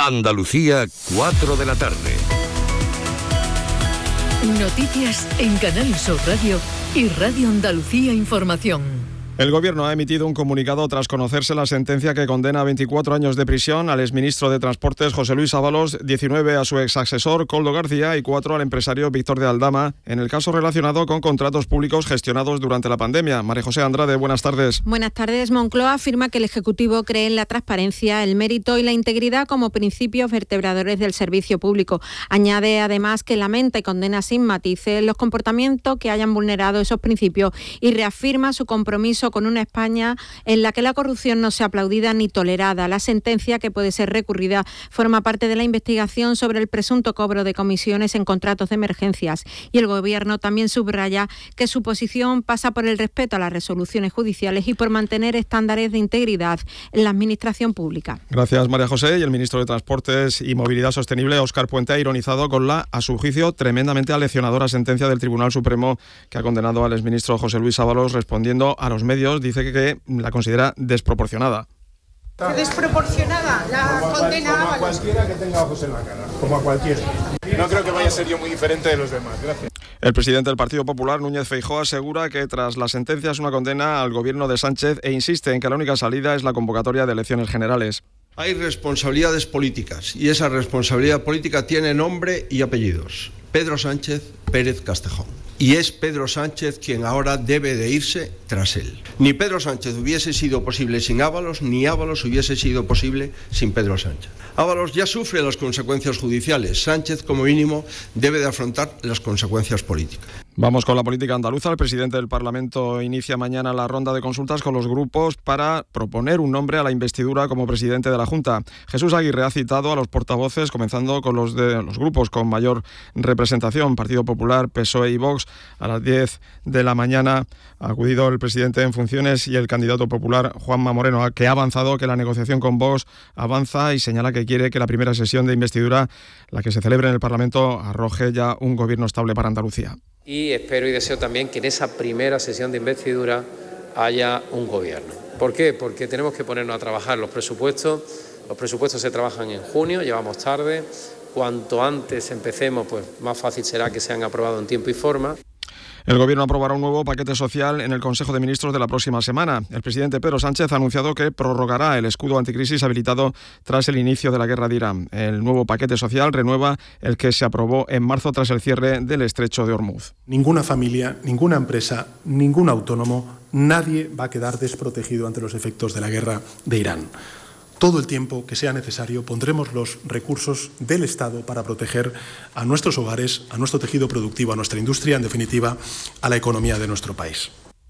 Andalucía, 4 de la tarde. Noticias en Canal Sur Radio y Radio Andalucía Información. El Gobierno ha emitido un comunicado tras conocerse la sentencia que condena a 24 años de prisión al exministro de Transportes José Luis Ábalos, 19 a su exasesor Koldo García y 4 al empresario Víctor de Aldama, en el caso relacionado con contratos públicos gestionados durante la pandemia. María José Andrade, buenas tardes. Buenas tardes. Moncloa afirma que el Ejecutivo cree en la transparencia, el mérito y la integridad como principios vertebradores del servicio público. Añade además que lamenta y condena sin matices los comportamientos que hayan vulnerado esos principios y reafirma su compromiso con una España en la que la corrupción no sea aplaudida ni tolerada. La sentencia, que puede ser recurrida, forma parte de la investigación sobre el presunto cobro de comisiones en contratos de emergencias, y el Gobierno también subraya que su posición pasa por el respeto a las resoluciones judiciales y por mantener estándares de integridad en la administración pública. Gracias, María José. Y el ministro de Transportes y Movilidad Sostenible, Óscar Puente, ha ironizado con la, a su juicio, tremendamente aleccionadora sentencia del Tribunal Supremo que ha condenado al exministro José Luis Ábalos. Respondiendo a los medios, dice que la considera desproporcionada. Desproporcionada la condena. Como a cualquiera que tenga ojos en la cara, como a cualquiera. No creo que vaya a ser yo muy diferente de los demás. Gracias. El presidente del Partido Popular, Núñez Feijóo, asegura que tras la sentencia es una condena al gobierno de Sánchez e insiste en que la única salida es la convocatoria de elecciones generales. Hay responsabilidades políticas y esa responsabilidad política tiene nombre y apellidos. Pedro Sánchez Pérez Castejón. Y es Pedro Sánchez quien ahora debe de irse tras él. Ni Pedro Sánchez hubiese sido posible sin Ábalos, ni Ábalos hubiese sido posible sin Pedro Sánchez. Ábalos ya sufre las consecuencias judiciales. Sánchez, como mínimo, debe de afrontar las consecuencias políticas. Vamos con la política andaluza. El presidente del Parlamento inicia mañana la ronda de consultas con los grupos para proponer un nombre a la investidura como presidente de la Junta. Jesús Aguirre ha citado a los portavoces, comenzando con los de los grupos con mayor representación, Partido Popular, PSOE y Vox. A las 10 de la mañana ha acudido el presidente en funciones y el candidato popular Juanma Moreno, que ha avanzado que la negociación con Vox avanza y señala que quiere que la primera sesión de investidura, la que se celebre en el Parlamento, arroje ya un gobierno estable para Andalucía. Y espero y deseo también que en esa primera sesión de investidura haya un gobierno. ¿Por qué? Porque tenemos que ponernos a trabajar los presupuestos. Los presupuestos se trabajan en junio, llevamos tarde. Cuanto antes empecemos, pues más fácil será que sean aprobados en tiempo y forma. El Gobierno aprobará un nuevo paquete social en el Consejo de Ministros de la próxima semana. El presidente Pedro Sánchez ha anunciado que prorrogará el escudo anticrisis habilitado tras el inicio de la guerra de Irán. El nuevo paquete social renueva el que se aprobó en marzo tras el cierre del estrecho de Hormuz. Ninguna familia, ninguna empresa, ningún autónomo, nadie va a quedar desprotegido ante los efectos de la guerra de Irán. Todo el tiempo que sea necesario pondremos los recursos del Estado para proteger a nuestros hogares, a nuestro tejido productivo, a nuestra industria, en definitiva, a la economía de nuestro país.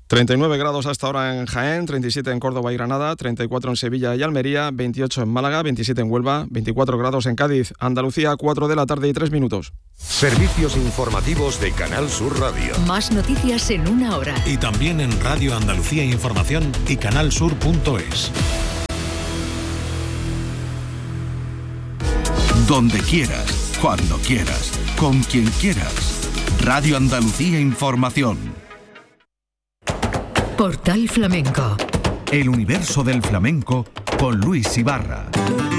39 grados hasta ahora en Jaén, 37 en Córdoba y Granada, 34 en Sevilla y Almería, 28 en Málaga, 27 en Huelva, 24 grados en Cádiz. Andalucía, 4 de la tarde y 3 minutos. Servicios informativos de Canal Sur Radio. Más noticias en una hora. Y también en Radio Andalucía Información y canalsur.es. Donde quieras, cuando quieras, con quien quieras. Radio Andalucía Información. Portal Flamenco. El universo del flamenco con Luis Ibarra.